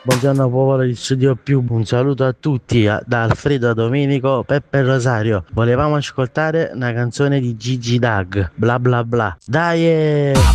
Buongiorno popolo di Studio Più, un saluto a tutti da Alfredo Domenico, Peppe e Rosario. Volevamo ascoltare una canzone di Gigi Dag, bla bla bla. Dai!